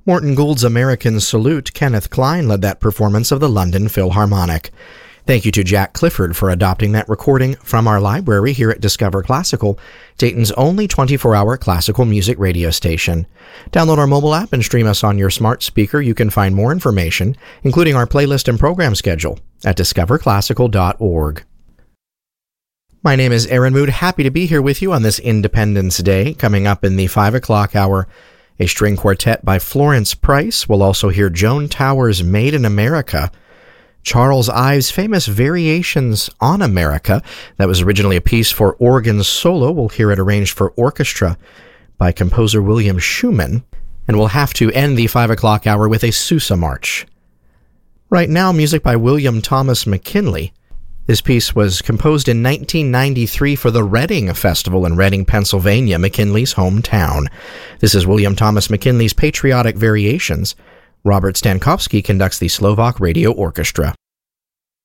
Morton Gould's American Salute, Kenneth Klein led that performance of the London Philharmonic. Thank you to Jack Clifford for adopting that recording from our library here at Discover Classical, Dayton's only 24-hour classical music radio station. Download our mobile app and stream us on your smart speaker. You can find more information, including our playlist and program schedule, at discoverclassical.org. My name is Aaron Mood, happy to be here with you on this Independence Day. Coming up in the 5 o'clock hour, a string quartet by Florence Price. We'll also hear Joan Towers' Made in America, Charles Ives' famous Variations on America. That was originally a piece for organ solo. We'll hear it arranged for orchestra by composer William Schumann. And we'll have to end the 5 o'clock hour with a Sousa March. Right now, music by William Thomas McKinley. This piece was composed in 1993 for the Reading Festival in Reading, Pennsylvania, McKinley's hometown. This is William Thomas McKinley's Patriotic Variations. Robert Stankowski conducts the Slovak Radio Orchestra.